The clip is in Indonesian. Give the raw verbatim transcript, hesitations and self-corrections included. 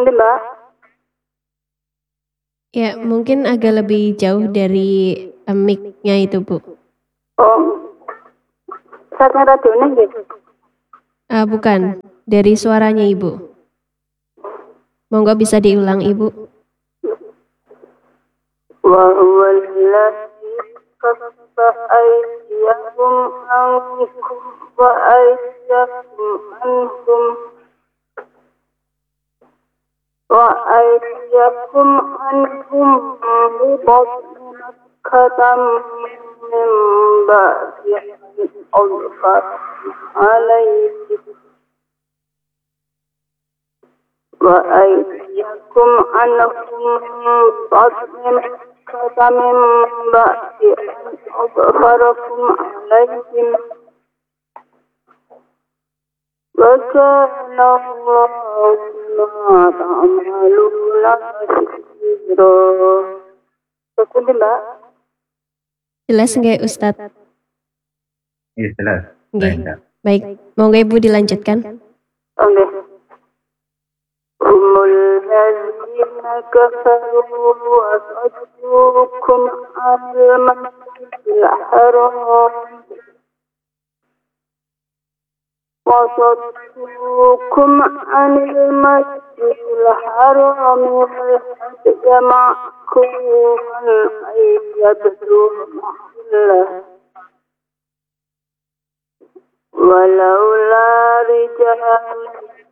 Sekunde Mbak. Ya, mungkin agak lebih jauh dari uh, mic-nya itu, Bu. Oh, saatnya radionya gitu. Uh, bukan, dari suaranya Ibu. Monggo bisa diulang Ibu. Wa huwa alladzi kaffa aydiyakum ankum wa aydiyakum anhum wa aydiyakum anhum bi batni Makkah min ba'di al-fat alayhi wa aydiyakum anhum batni Makkah min ba'di al-farakum alayhim wa kana Allahu bima ta'maluna basira. Sekunde Mbak. Jelas nggak Ustadz? Iya jelas. Nggih. Baik, monggo Ibu dilanjutkan. Oke. Humul ladzina kafaru wa saddukum 'anil masjidil haram wa saddukum 'anil masjidil haram wal hadiya ma'kufan ayyadlu mahillah walaula rijal